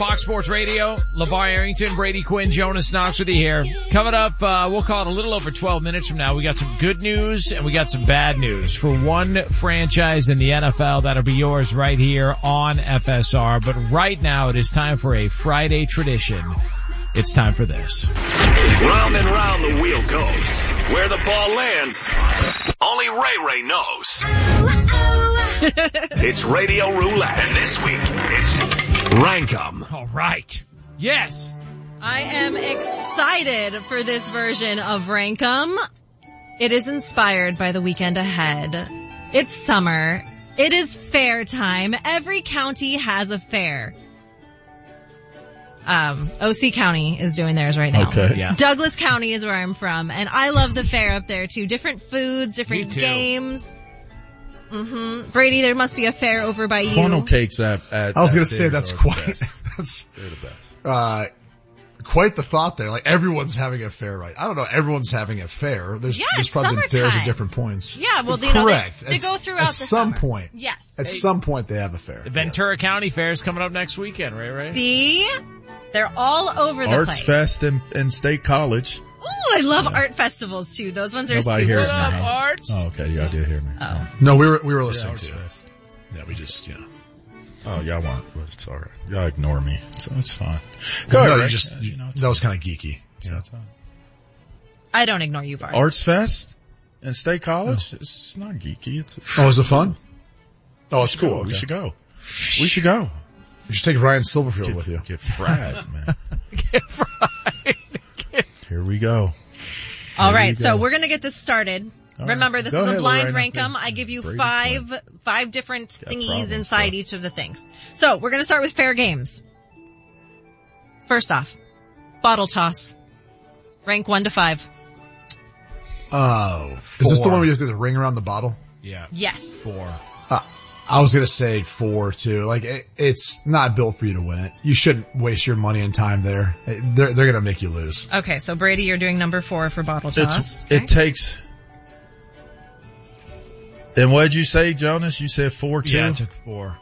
Fox Sports Radio, LeVar Arrington, Brady Quinn, Jonas Knox with you here. Coming up, we'll call it a little over 12 minutes from now. We got some good news and we got some bad news for one franchise in the NFL. That'll be yours right here on FSR. But right now it is time for a Friday tradition. It's time for this. Round and round the wheel goes. Where the ball lands, only Ray knows. It's Radio Roulette. And this week, it's Rank 'em. All right. Yes. I am excited for this version of Rank 'em. It is inspired by the weekend ahead. It's summer. It is fair time. Every county has a fair. OC County is doing theirs right now. Okay. Yeah. Douglas County is where I'm from, and I love the fair up there too. Different foods, different games. Brady, there must be a fair over by you. Funnel cakes at I was going to say that's quite, that's, quite the thought there. Like everyone's having a fair, right? I don't know. Everyone's having a fair. There's probably been fairs at different points. Yeah, well, correct. They go throughout at some point. Yes. At some point they have a fair. The Ventura County Fair is coming up next weekend, right? See? They're all over the Arts place. Fest and State College. Ooh, I love art festivals too. Those ones are Nobody super hears me, fun. huh? Arts. Oh, okay. Y'all did hear me. Oh. No, we were listening Arts to. Fest. Yeah, we just, Oh, y'all weren't, but it's alright. Y'all ignore me, so it's fine. Go ahead. Rick. That was kind of geeky. I don't ignore you, Bart. Arts Fest and State College. It's not geeky. Is it fun? Oh, it's cool. We should go. We should go. You should take Ryan Silverfield with you. Get fried, man. Get fried. Here we go. All right, so we're going to get this started. All Remember, right. this Go is a ahead, blind Lorena. rank 'em. I give you Brady's five different thingies problems, inside bro. each of the things. So we're going to start with fair games. First off, bottle toss. Rank 1 to 5. Oh. Is this the one where you have to get the ring around the bottle? Yeah. Yes. 4. I was going to say 4 too. Like it's not built for you to win it. You shouldn't waste your money and time there. They're going to make you lose. Okay, so Brady, you're doing number 4 for bottle toss. It takes. And what did you say, Jonas? You said 4 too? Yeah, I took 4.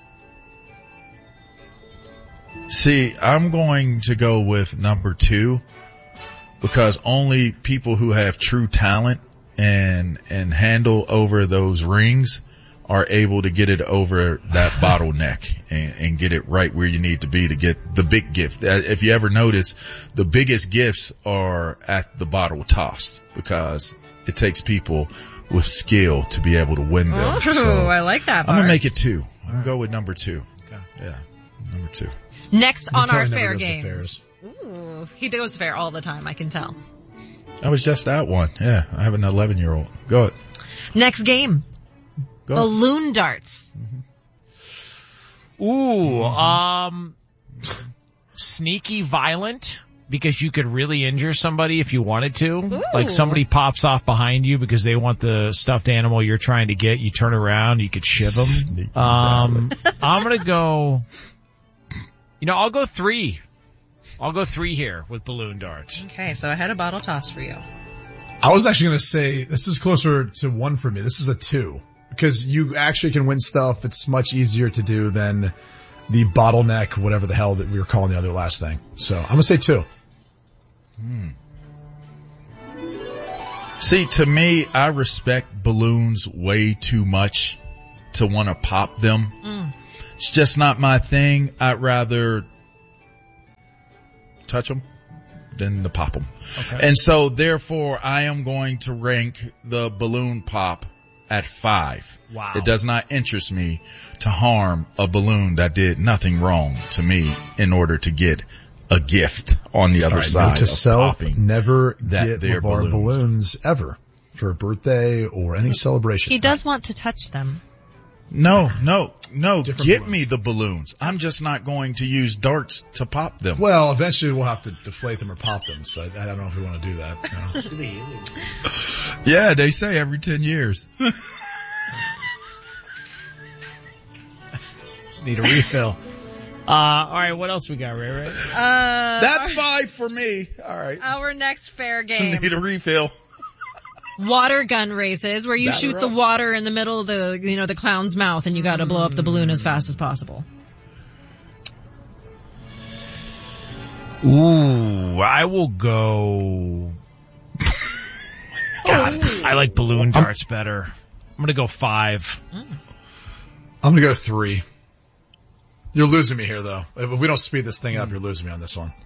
See, I'm going to go with number 2 because only people who have true talent and handle over those rings are able to get it over that bottleneck and get it right where you need to be to get the big gift. If you ever notice, the biggest gifts are at the bottle toss because it takes people with skill to be able to win them. Oh, So I like that, I'm Bart. going to make it 2. I'm going to go with number 2. Okay. Yeah, number 2. Next on our Nutella never fair goes to games. fairs. Ooh, he goes fair all the time, I can tell. I was just at one. Yeah, I have an 11-year-old. Go ahead. Next game. Go ahead. Balloon darts. Ooh, sneaky violent because you could really injure somebody if you wanted to. Ooh. Like somebody pops off behind you because they want the stuffed animal you're trying to get. You turn around, you could shiv them. Sneaky I'm going to go, I'll go 3. I'll go 3 here with balloon darts. Okay, so I had a bottle toss for you. I was actually going to say this is closer to 1 for me. This is a 2 because you actually can win stuff. It's much easier to do than the bottleneck, whatever the hell that we were calling the other last thing. So I'm going to say 2. See, to me, I respect balloons way too much to want to pop them. It's just not my thing. I'd rather touch them than to pop them. Okay. And so, therefore, I am going to rank the balloon pop at 5. Wow. It does not interest me to harm a balloon that did nothing wrong to me in order to get a gift on the other side. Note to of self, popping never that get there LeVar balloons. balloons ever for a birthday or any celebration. He does want to touch them. No. Different Get balloons. me the balloons. I'm just not going to use darts to pop them. Well, eventually we'll have to deflate them or pop them, so I don't know if we want to do that. You know. Yeah, they say every 10 years. Need a refill. All right, what else we got, Ray? That's 5 for me. All right. Our next fair game. Need a refill. Water gun races, where you Batter shoot the up. water in the middle of the clown's mouth and you gotta blow up the balloon as fast as possible. Ooh, I will go. God, I like balloon darts better. I'm gonna go 5. I'm gonna go 3. You're losing me here, though. If we don't speed this thing up, you're losing me on this one.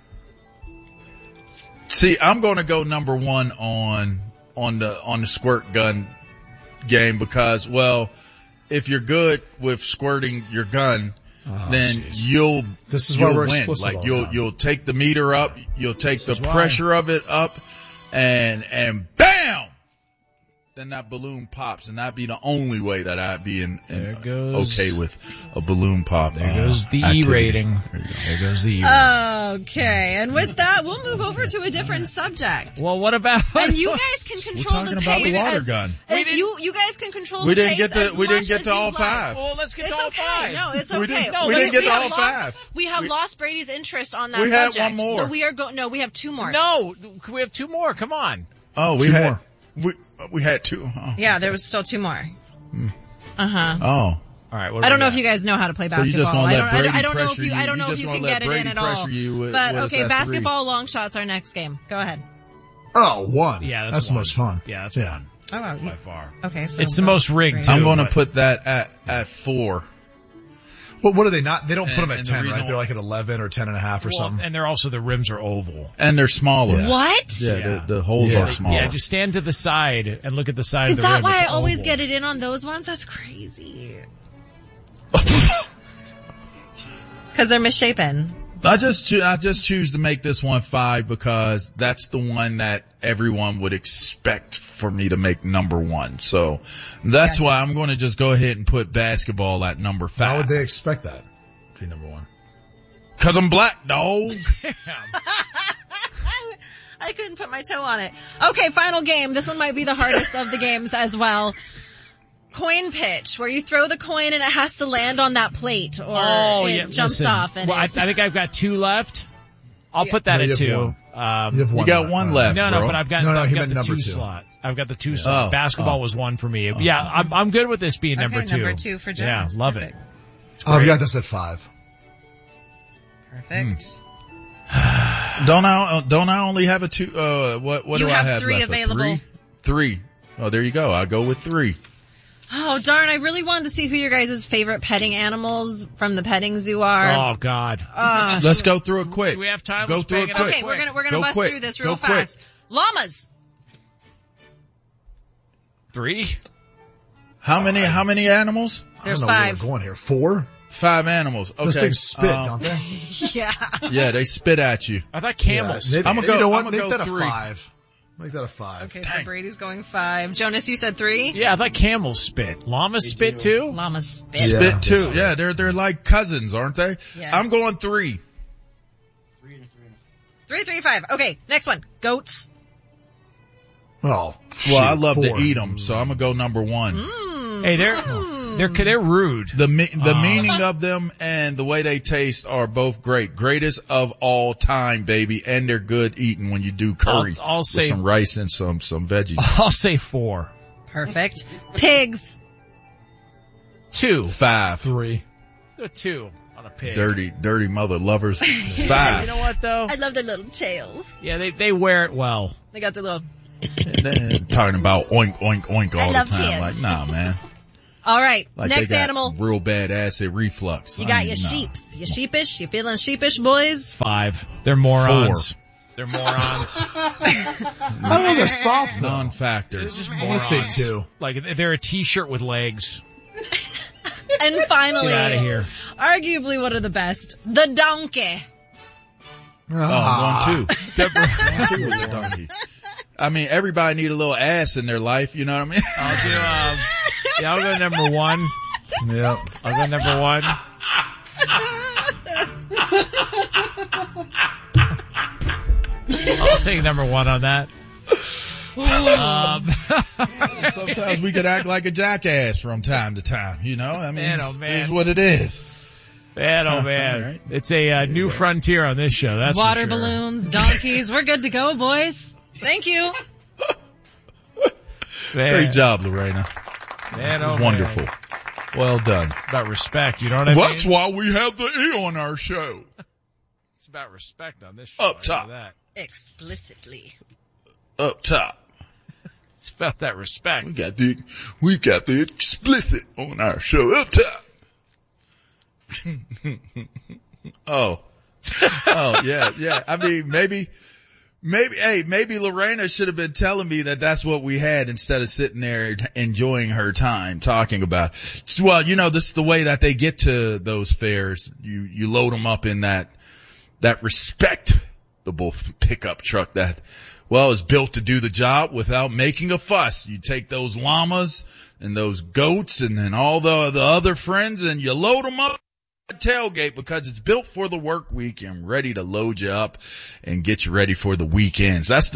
See, I'm going to go number 1 on the squirt gun game because, well, if you're good with squirting your gun, then you'll we're win. explicit Like all the time. you'll take the meter up, you'll take the pressure of it up, and bam! Then that balloon pops, and that'd be the only way that I'd be okay with a balloon pop. There goes the E rating. There goes the E rating. Okay, and with that, we'll move over to a different subject. Well, what about? And you guys can control We're talking the about pace. the water gun. You guys can control We the didn't pace. get to as we didn't much get as to all you'd like. 5. Well, let's get It's to all okay. 5. No, it's We okay. didn't- we didn't get to all 5. We have lost Brady's interest on that We had subject. one more. So we are No, we have 2 more. No, we have 2 more. Come on. Oh, we 2 had more. we had 2. Oh. Yeah, there was still 2 more. Oh. All right. What do I don't we know got? if you guys know how to play So basketball. you just gonna let Brady I don't know if pressure you. I you- don't you know if just you gonna can let get it Brady in at all. pressure you with- But what is okay, that, basketball long shots our next game. Go ahead. Oh, 1. Yeah, that's the one. most fun. Yeah, that's Yeah. fun Oh, wow. by far. Okay, so It's the most rigged too. I'm going to but- put that at 4. But what are they not? They don't put them at And the 10, reason right? They're like at 11 or 10.5 or Well, something. and they're also the rims are oval. And they're smaller. Yeah. What? Yeah, Yeah. The holes Yeah. are smaller. Yeah, just stand to the side and look at the side Is of the that rim. why It's I always oval. get it in on those ones? That's crazy. Because they're misshapen. I just choose to make this one 5 because that's the one that everyone would expect for me to make number 1. So that's Gotcha. why I'm going to just go ahead and put basketball at number 5. How would they expect that to be number 1? Cause I'm black, dog. I couldn't put my toe on it. Okay, final game. This one might be the hardest of the games as well. Coin pitch, where you throw the coin and it has to land on that plate, or it jumps listen, off. And well, I think I've got 2 left. I'll put that No, you at have 2. one. You have You 1 got 1 left, No, bro. but I've got, No, I've he got meant the number 2 2. slot. I've got the 2 slot. Oh. Basketball was 1 for me. Yeah, I'm good with this being Okay, number 2. number 2 for Yeah, Jonas. love Perfect. it. I've got this at 5. Perfect. Don't I only have a 2? What You do I have have 3 left? A available. 3. Oh, there you go. I'll go with 3. Oh, darn, I really wanted to see who your guys' favorite petting animals from the petting zoo are. Oh God. Let's go through it quick. Do we have time? Go Let's through bang it it up quick. Okay, we're gonna Go bust quick. through this real Go quick. fast. Llamas. 3? How many There's I don't know where 5. we're going here. 4? 5 animals. Okay. Those things spit, don't they? Yeah. Yeah, they spit at you. I thought camels. Yeah, I'ma go- You know what? I'ma Make go that a 3. 5. Make that a 5. Okay, so Brady's going 5. Jonas, you said 3? Yeah, I thought camels spit. Llamas spit too? Llamas spit. Yeah. Spit too. Yeah, they're like cousins, aren't they? Yeah. I'm going 3. 3, 3, 5. Okay, next one. Goats. Oh, Well, I love 4. to eat them, so I'm gonna go number 1. Hey, they're rude. The meaning of them and the way they taste are both great. Greatest of all time, baby. And they're good eating when you do curry. I'll with say- some rice and some veggies. I'll say 4. Perfect. Pigs. 2. 5. 3. Go 2 on a pig. Dirty mother lovers. 5. You know what though? I love their little tails. Yeah, they wear it well. They got their little... Talking about oink, oink, oink all the love time. kids. Like, nah, man. All right, Like next they got animal. real bad acid reflux. You got your sheeps. You sheepish? You feeling sheepish, boys? 5. They're morons. They're morons. I don't know, they're soft though. Non-factors. Just I'm gonna say morons. 2. Like they're a t-shirt with legs. And finally, Get out of here. arguably one of the best, the donkey. Oh, I'm going 2. Donkey. I mean, everybody need a little ass in their life, you know what I mean? I'll do, I'll go number 1. Yep. I'll go number 1. I'll take number 1 on that. Sometimes we could act like a jackass from time to time, you know? I mean, Man, oh, man. it's what it is. Man, oh man. All right. It's a new frontier on this show, that's Water for sure. balloons, donkeys. We're good to go, boys. Thank you. Man, Great job, Lorena. Man, oh, Wonderful. man. Well done. About respect, you know what I mean? That's why we have the E on our show. It's about respect on this show. Up top. That. Explicitly. Up top. It's about that respect. We've got the explicit on our show. Up top. Oh, yeah. I mean, maybe, Lorena should have been telling me that that's what we had instead of sitting there enjoying her time talking about it. Well, this is the way that they get to those fairs. You load them up in that respectable pickup truck that, well, is built to do the job without making a fuss. You take those llamas and those goats and then all the other friends and you load them up tailgate because it's built for the work week and ready to load you up and get you ready for the weekends. That's the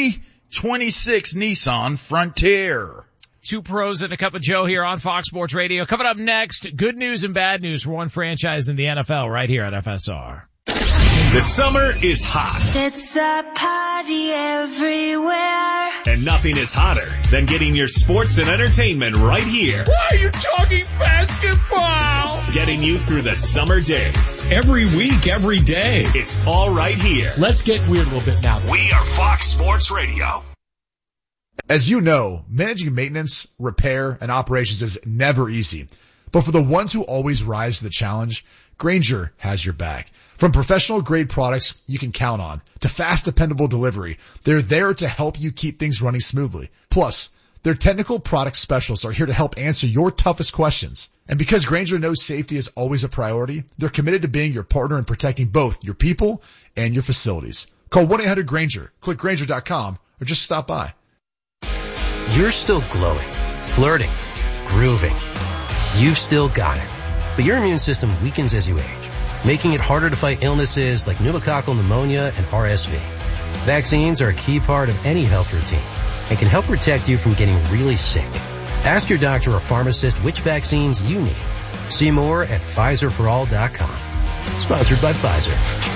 2026 Nissan Frontier. Two pros and a cup of Joe here on Fox Sports Radio. Coming up next, good news and bad news for one franchise in the NFL right here at FSR. The summer is hot. It's a party everywhere. And nothing is hotter than getting your sports and entertainment right here. Why are you talking basketball? Getting you through the summer days. Every week, every day. It's all right here. Let's get weird a little bit now. We are Fox Sports Radio. As you know, managing maintenance, repair, and operations is never easy. But for the ones who always rise to the challenge, Grainger has your back. From professional grade products you can count on to fast, dependable delivery, they're there to help you keep things running smoothly. Plus, their technical product specialists are here to help answer your toughest questions. And because Grainger knows safety is always a priority, they're committed to being your partner in protecting both your people and your facilities. Call 1-800-GRAINGER, click Grainger.com, or just stop by. You're still glowing, flirting, grooving. You've still got it. But your immune system weakens as you age, making it harder to fight illnesses like pneumococcal pneumonia and RSV. Vaccines are a key part of any health routine and can help protect you from getting really sick. Ask your doctor or pharmacist which vaccines you need. See more at PfizerForAll.com. Sponsored by Pfizer.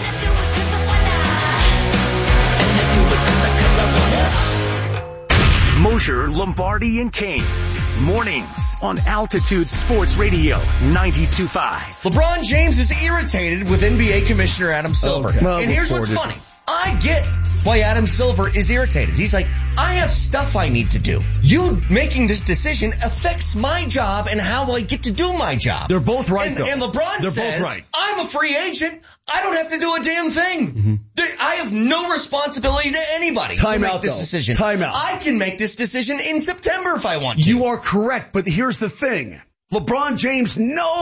Mosher, Lombardi, and Kane. Mornings on Altitude Sports Radio 92.5. LeBron James is irritated with NBA Commissioner Adam Silver. Okay. Well, and here's what's funny. I get why Adam Silver is irritated. He's like, I have stuff I need to do. You making this decision affects my job and how I get to do my job. They're both right, though. And LeBron They're says, both right. I'm a free agent. I don't have to do a damn thing. Mm-hmm. I have no responsibility to anybody to make this decision. Time out. I can make this decision in September if I want to. You are correct, but here's the thing. LeBron James,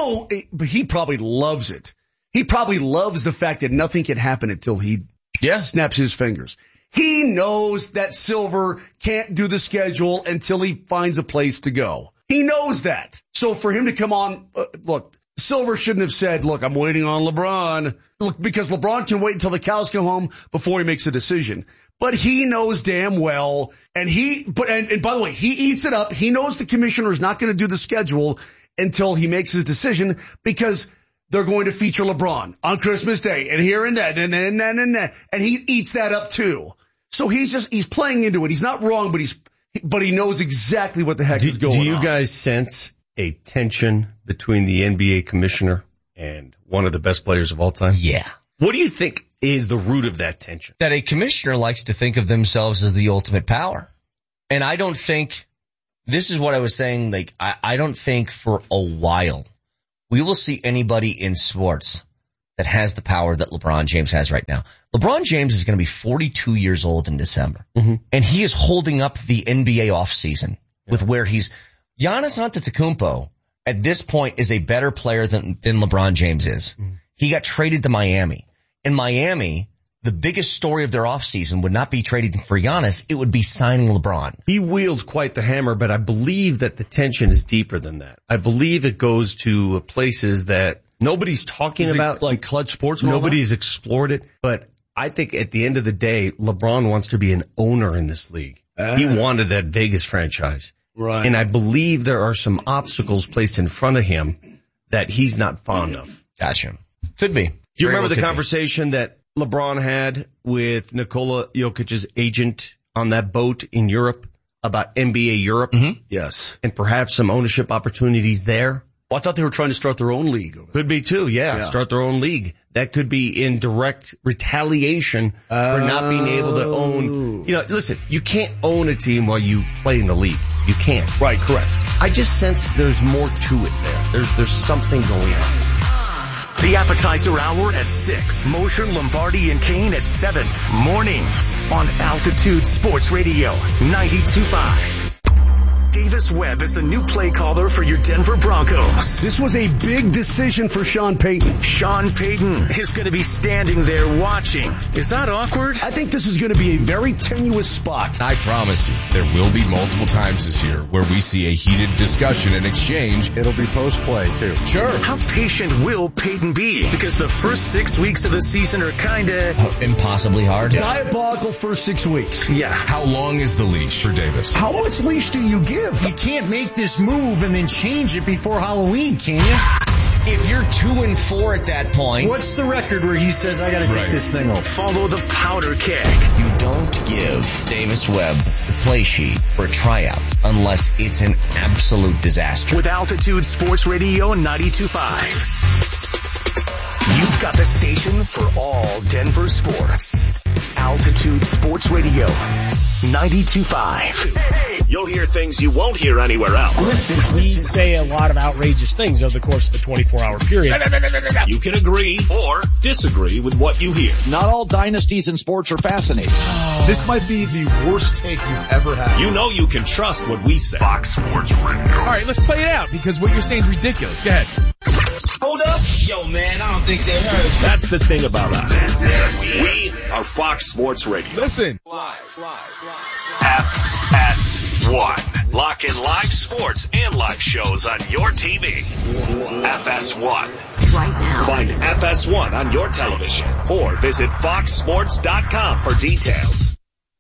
but he probably loves it. He probably loves the fact that nothing can happen until he snaps his fingers. He knows that Silver can't do the schedule until he finds a place to go. He knows that. So for him to come on, look, Silver shouldn't have said, look, I'm waiting on LeBron. Look, because LeBron can wait until the cows come home before he makes a decision. But he knows damn well, and by the way, he eats it up. He knows the commissioner is not going to do the schedule until he makes his decision because they're going to feature LeBron on Christmas Day and here and that and that. And he eats that up too. So he's playing into it. He's not wrong, but he knows exactly what the heck is going on. Do you guys sense a tension between the NBA commissioner and one of the best players of all time? Yeah. What do you think is the root of that tension? That a commissioner likes to think of themselves as the ultimate power. And I don't think, this is what I was saying, like, I don't think for a while we will see anybody in sports that has the power that LeBron James has right now. LeBron James is going to be 42 years old in December. Mm-hmm. And he is holding up the NBA offseason with where Giannis Antetokounmpo at this point is a better player than LeBron James is. Mm-hmm. He got traded to Miami. In Miami, the biggest story of their offseason would not be trading for Giannis. It would be signing LeBron. He wields quite the hammer, but I believe that the tension is deeper than that. I believe it goes to places that nobody's talking about. Like Clutch Sports? Nobody's explored it. But I think at the end of the day, LeBron wants to be an owner in this league. He wanted that Vegas franchise. Right. And I believe there are some obstacles placed in front of him that he's not fond of. Gotcha. Could be. Do you remember the conversation that LeBron had with Nikola Jokic's agent on that boat in Europe about NBA Europe? Mm-hmm. Yes. And perhaps some ownership opportunities there? Well, I thought they were trying to start their own league. Could be too, yeah. Start their own league. That could be in direct retaliation for not being able to own. You know, listen, you can't own a team while you play in the league. You can't. Right, correct. I just sense there's more to it there. There's something going on. The appetizer hour at 6. Mosher, Lombardi, and Kane at 7. Mornings on Altitude Sports Radio 92.5. Davis Webb is the new play caller for your Denver Broncos. This was a big decision for Sean Payton. Sean Payton is going to be standing there watching. Is that awkward? I think this is going to be a very tenuous spot. I promise you, there will be multiple times this year where we see a heated discussion and exchange. It'll be post-play, too. Sure. How patient will Payton be? Because the first 6 weeks of the season are kinda impossibly hard. Diabolical first 6 weeks. Yeah. How long is the leash for Davis? How much leash do you give? You can't make this move and then change it before Halloween, can you? If you're 2-4 at that point. What's the record where he says, I gotta take this thing off? Follow the powder keg. You don't give Davis Webb the play sheet for a tryout unless it's an absolute disaster. With Altitude Sports Radio 92.5. You've got the station for all Denver sports. Altitude Sports Radio 92.5. You'll hear things you won't hear anywhere else. Listen, we say a lot of outrageous things over the course of a 24-hour period. You can agree or disagree with what you hear. Not all dynasties in sports are fascinating. This might be the worst take you've ever had. You know you can trust what we say. Fox Sports Radio. All right, let's play it out because what you're saying is ridiculous. Go ahead. Hold up. Yo, man, I don't think they heard. That's the thing about us. We are Fox Sports Radio. Listen. FS1. Lock in live sports and live shows on your TV. FS1. Right now. Find FS1 on your television or visit foxsports.com for details.